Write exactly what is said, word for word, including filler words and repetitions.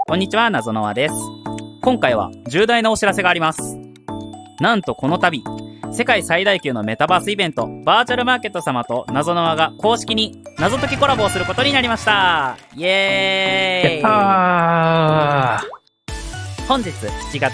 こんにちは、なぞのわです。今回は重大なお知らせがあります。なんとこの度、世界最大級のメタバースイベント、バーチャルマーケット様となぞのわが公式に謎解きコラボをすることになりました。イエーイ。 やったー。 本日しちがつ